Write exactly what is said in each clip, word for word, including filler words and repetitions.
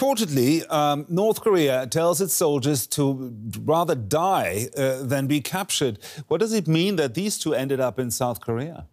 reportedly, um, North Korea tells its soldiers to rather die uh, than be captured. What does it mean that these two ended up in South Korea?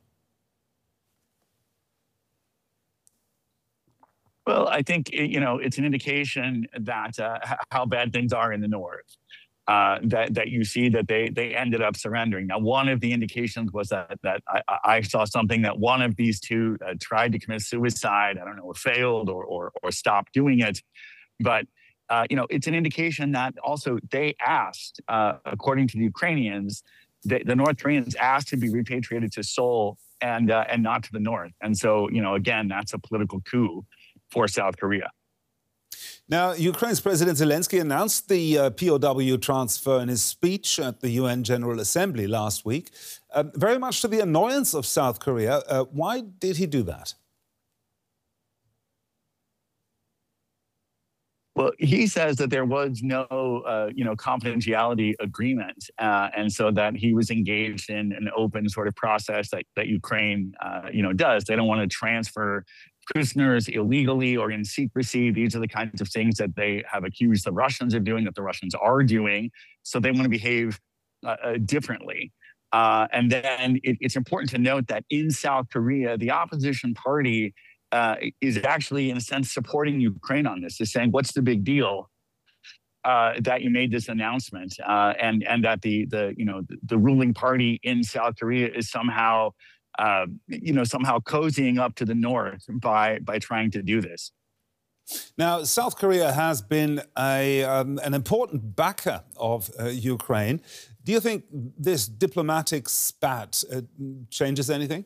Well, I think, you know, it's an indication that uh, how bad things are in the north. Uh, that that you see that they they ended up surrendering. Now, one of the indications was that that I, I saw something that one of these two uh, tried to commit suicide. I don't know, or failed or or, or stopped doing it. But uh, you know, it's an indication that also they asked, uh, according to the Ukrainians, the, the North Koreans asked to be repatriated to Seoul and uh, and not to the north. And so, you know, again, that's a political coup for South Korea. Now, Ukraine's President Zelensky announced the uh, P O W transfer in his speech at the U N General Assembly last week, uh, very much to the annoyance of South Korea. Uh, why did he do that? Well, he says that there was no, uh, you know, confidentiality agreement, uh, and so that he was engaged in an open sort of process that, that Ukraine, uh, you know, does. They don't want to transfer prisoners illegally or in secrecy. These are the kinds of things that they have accused the Russians of doing, that the Russians are doing. So they want to behave uh, uh, differently. Uh, and then it, it's important to note that in South Korea, the opposition party uh, is actually, in a sense, supporting Ukraine on this. They're saying, what's the big deal uh, that you made this announcement? Uh, and, and that the, the, you know, the, the ruling party in South Korea is somehow Uh, you know, somehow cozying up to the north by by trying to do this. Now, South Korea has been a, um, an important backer of uh, Ukraine. Do you think this diplomatic spat uh, changes anything?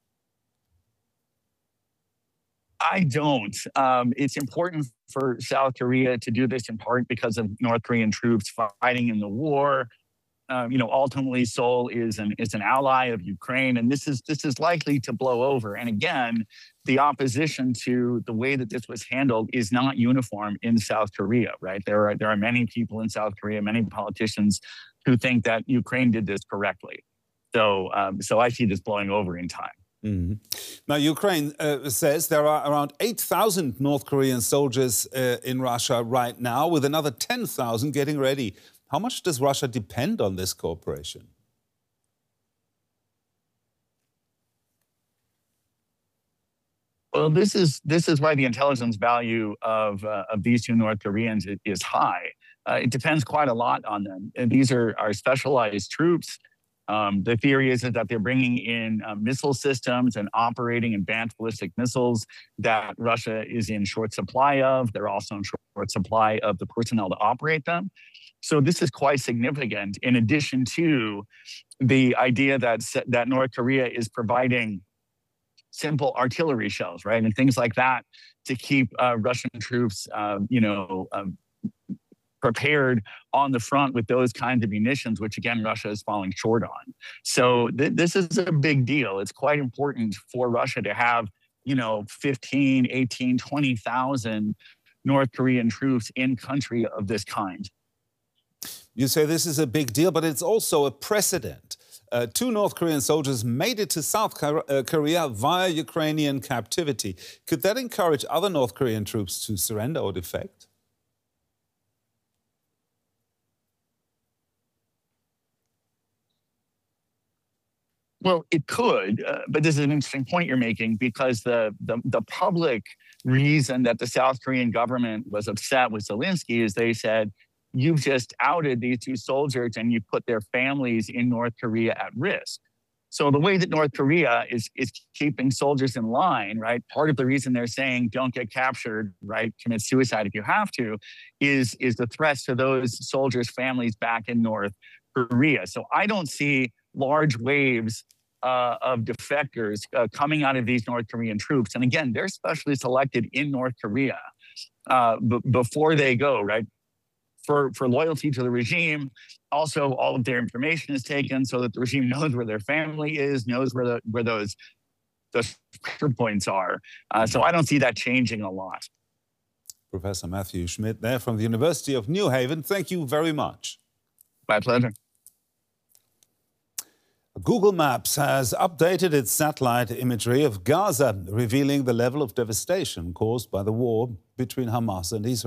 I don't. Um, it's important for South Korea to do this in part because of North Korean troops fighting in the war. Uh, you know, ultimately, Seoul is an is an ally of Ukraine, and this is this is likely to blow over. And again, the opposition to the way that this was handled is not uniform in South Korea, right? There are there are many people in South Korea, many politicians, who think that Ukraine did this correctly. So, um, so I see this blowing over in time. Mm-hmm. Now, Ukraine uh, says there are around eight thousand North Korean soldiers uh, in Russia right now, with another ten thousand getting ready. How much does Russia depend on this cooperation? Well, this is this is why the intelligence value of uh, of these two North Koreans is high. Uh, it depends quite a lot on them. And these are, are specialized troops. Um, the theory is that they're bringing in uh, missile systems and operating advanced ballistic missiles that Russia is in short supply of. They're also in short supply of the personnel to operate them. So this is quite significant, in addition to the idea that, that North Korea is providing simple artillery shells, right, and things like that to keep uh, Russian troops, uh, you know, um, prepared on the front with those kinds of munitions, which, again, Russia is falling short on. So th this is a big deal. It's quite important for Russia to have, you know, fifteen, eighteen, twenty thousand North Korean troops in country of this kind. You say this is a big deal, but it's also a precedent. Uh, two North Korean soldiers made it to South Korea via Ukrainian captivity. Could that encourage other North Korean troops to surrender or defect? Well, it could, uh, but this is an interesting point you're making, because the, the the public reason that the South Korean government was upset with Zelensky is they said, you've just outed these two soldiers and you put their families in North Korea at risk. So the way that North Korea is is keeping soldiers in line, right? Part of the reason they're saying don't get captured, right? Commit suicide if you have to, is is the threats to those soldiers' families back in North Korea. So I don't see large waves uh, of defectors uh, coming out of these North Korean troops. And again, they're specially selected in North Korea uh, b- before they go, right? For, for loyalty to the regime. Also, all of their information is taken so that the regime knows where their family is, knows where the where those those pressure points are. Uh, so I don't see that changing a lot. Professor Matthew Schmidt there from the University of New Haven. Thank you very much. My pleasure. Google Maps has updated its satellite imagery of Gaza, revealing the level of devastation caused by the war between Hamas and Israel.